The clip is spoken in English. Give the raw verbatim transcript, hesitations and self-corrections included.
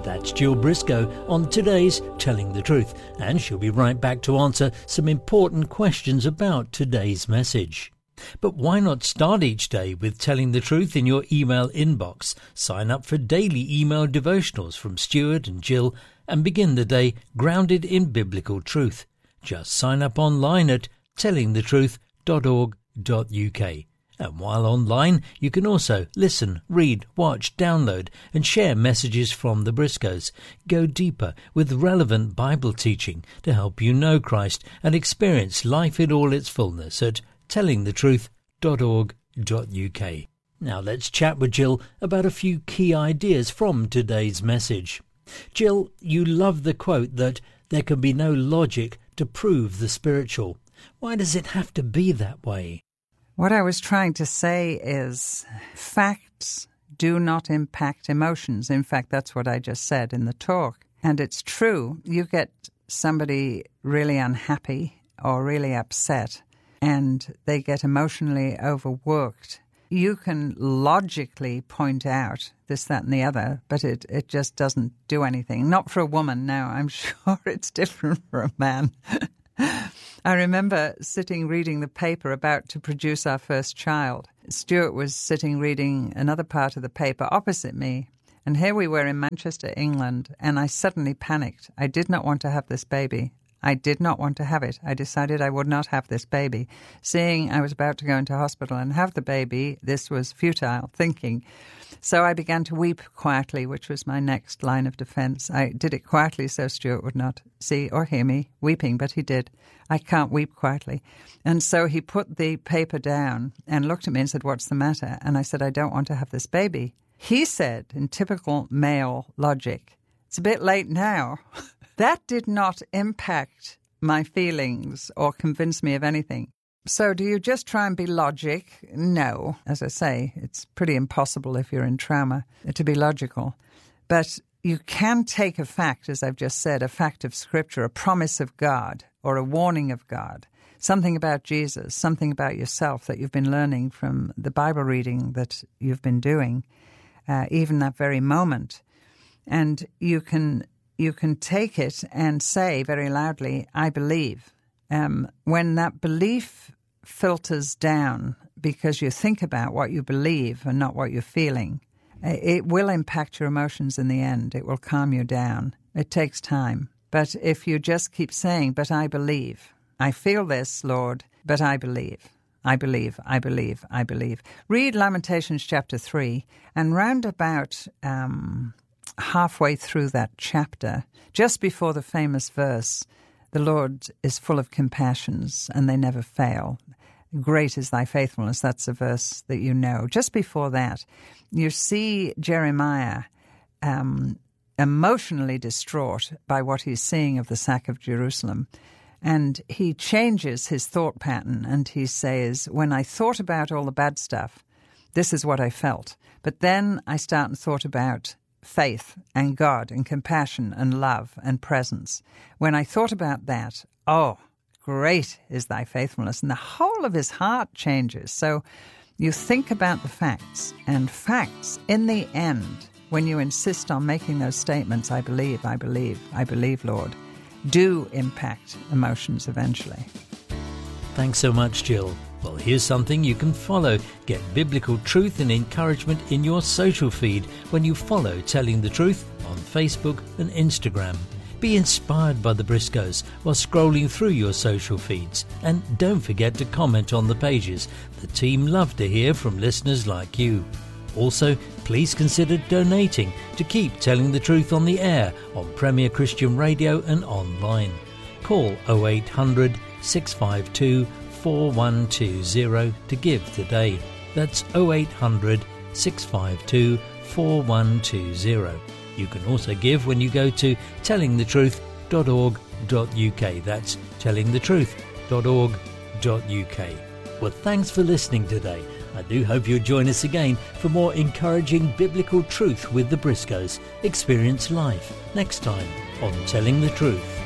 That's Jill Briscoe on today's Telling the Truth, and she'll be right back to answer some important questions about today's message. But why not start each day with telling the truth in your email inbox? Sign up for daily email devotionals from Stuart and Jill and begin the day grounded in biblical truth. Just sign up online at telling the truth dot org dot U K. And while online, you can also listen, read, watch, download and share messages from the Briscoes. Go deeper with relevant Bible teaching to help you know Christ and experience life in all its fullness at telling the truth dot org dot U K. Now let's chat with Jill about a few key ideas from today's message. Jill, you love the quote that there can be no logic to prove the spiritual. Why does it have to be that way? What I was trying to say is facts do not impact emotions. In fact, that's what I just said in the talk. And it's true. You get somebody really unhappy or really upset, and they get emotionally overworked. You can logically point out this, that, and the other, but it, it just doesn't do anything. Not for a woman, no. I'm sure it's different for a man. I remember sitting reading the paper about to produce our first child. Stuart was sitting reading another part of the paper opposite me, and here we were in Manchester, England, and I suddenly panicked. I did not want to have this baby. I did not want to have it. I decided I would not have this baby. Seeing I was about to go into hospital and have the baby, this was futile thinking. So I began to weep quietly, which was my next line of defense. I did it quietly so Stuart would not see or hear me weeping, but he did. I can't weep quietly. And so he put the paper down and looked at me and said, "What's the matter?" And I said, "I don't want to have this baby." He said, in typical male logic, "It's a bit late now." That did not impact my feelings or convince me of anything. So do you just try and be logic? No. As I say, it's pretty impossible if you're in trauma to be logical. But you can take a fact, as I've just said, a fact of Scripture, a promise of God or a warning of God, something about Jesus, something about yourself that you've been learning from the Bible reading that you've been doing, uh, even that very moment. And you can... You can take it and say very loudly, "I believe." Um, when that belief filters down because you think about what you believe and not what you're feeling, it will impact your emotions in the end. It will calm you down. It takes time. But if you just keep saying, "But I believe. I feel this, Lord, but I believe. I believe, I believe, I believe." Read Lamentations chapter three and round about... Um, halfway through that chapter, just before the famous verse, "The Lord is full of compassions, and they never fail. Great is thy faithfulness." That's a verse that you know. Just before that, you see Jeremiah um, emotionally distraught by what he's seeing of the sack of Jerusalem. And he changes his thought pattern, and he says, "When I thought about all the bad stuff, this is what I felt. But then I start and thought about faith and God and compassion and love and presence. When I thought about that, oh, great is thy faithfulness." And the whole of his heart changes. So you think about the facts, and facts in the end, when you insist on making those statements, "I believe, I believe, I believe, Lord," do impact emotions eventually. Thanks so much, Jill. Well, here's something you can follow. Get biblical truth and encouragement in your social feed when you follow Telling the Truth on Facebook and Instagram. Be inspired by the Briscoes while scrolling through your social feeds. And don't forget to comment on the pages. The team love to hear from listeners like you. Also, please consider donating to keep Telling the Truth on the air on Premier Christian Radio and online. Call oh eight hundred, six five two, four one two zero to give today. That's oh eight hundred, six five two, four one two zero. You can also give when you go to telling the truth dot org dot U K. That's telling the truth dot org dot U K. Well, thanks for listening today. I do hope you'll join us again for more encouraging biblical truth with the Briscoes. Experience life next time on Telling the Truth.